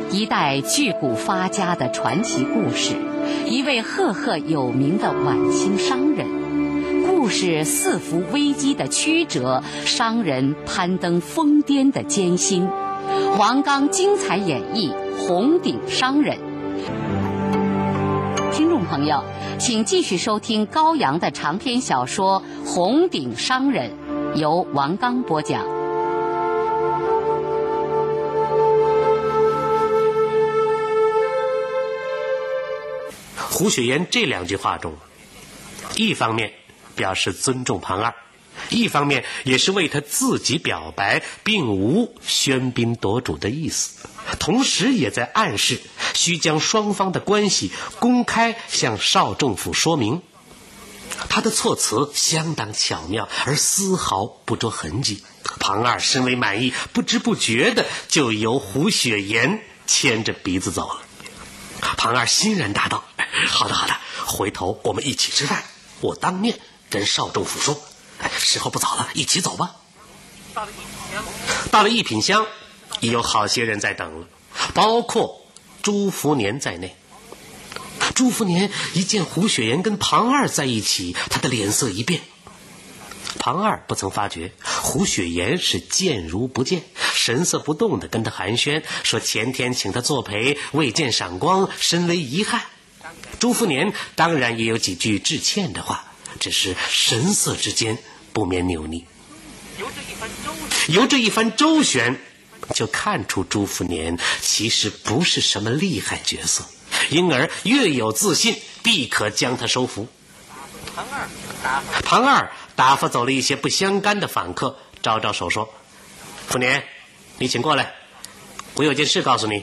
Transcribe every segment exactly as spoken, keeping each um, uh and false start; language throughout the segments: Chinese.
一代巨贾发家的传奇故事，一位赫赫有名的晚清商人，故事四伏危机的曲折，商人攀登疯癫的艰辛。王刚精彩演绎红顶商人。听众朋友，请继续收听高阳的长篇小说《红顶商人》，由王刚播讲。 胡雪岩这两句话中，一方面表示尊重庞二，一方面也是为他自己表白，并无喧宾夺主的意思，同时也在暗示需将双方的关系公开向少政府说明。他的措辞相当巧妙，而丝毫不着痕迹。庞二深为满意，不知不觉的就由胡雪岩牵着鼻子走了。庞二欣然答道：好的好的，回头我们一起吃饭，我当面跟少政府说。时候不早了，一起走吧。到了一品乡，已有好些人在等了，包括朱福年在内。朱福年一见胡雪岩跟庞二在一起，他的脸色一变。庞二不曾发觉胡雪岩是见如不见，神色不动地跟他寒暄，说前天请他作陪，未见赏光，深为遗憾。朱福年当然也有几句致歉的话，只是神色之间不免扭捏。由这一番周旋，就看出朱福年其实不是什么厉害角色，因而越有自信，必可将他收服。庞二打发走了一些不相干的访客，招招手说：福年，你请过来，我有件事告诉你。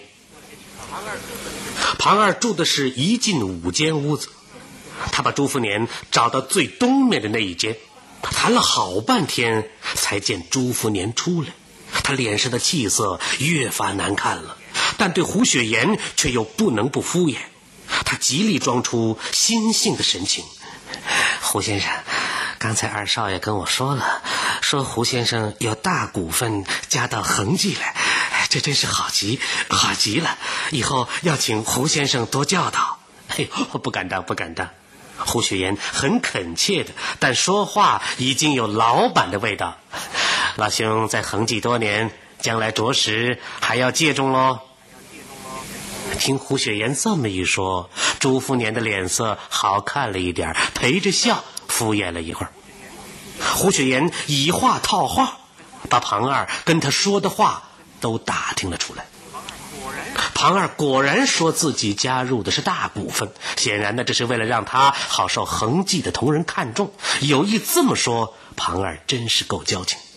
庞二住的是一进五间屋子，他把朱福年找到最东面的那一间，谈了好半天才见朱福年出来。他脸上的气色越发难看了，但对胡雪岩却又不能不敷衍。他极力装出心性的神情：胡先生，刚才二少爷跟我说了，说胡先生有大股份加到恒记来，这真是好极好极了，以后要请胡先生多教导。哎呦，不敢当不敢当。胡雪岩很恳切的，但说话已经有老板的味道。老兄在恒记多年，将来着实还要借重咯。听胡雪岩这么一说，朱福年的脸色好看了一点，陪着笑敷衍了一会儿。胡雪岩以话套话，把庞二跟他说的话都打听了出来。庞二果然说自己加入的是大股份，显然呢，这是为了让他好受恒记的同仁看重，有意这么说，庞二真是够交情。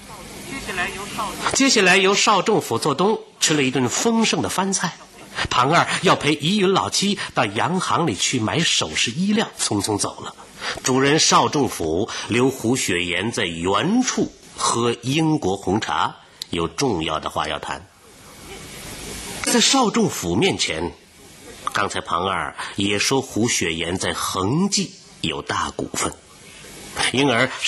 接下来由少政府做东，吃了一顿丰盛的饭菜。庞二要陪怡云老妻到洋行里去买首饰衣料，匆匆走了。主人少政府留胡雪岩在原处喝英国红茶，有重要的话要谈。在少政府面前，刚才庞二也说胡雪岩在恒记有大股份，因而